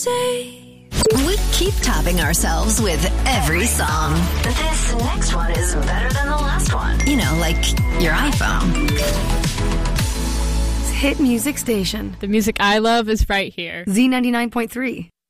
say. We keep topping ourselves with every song. This next one is better than the last one. You know, like your iPhone. Hit music station. The music I love is right here. Z99.3.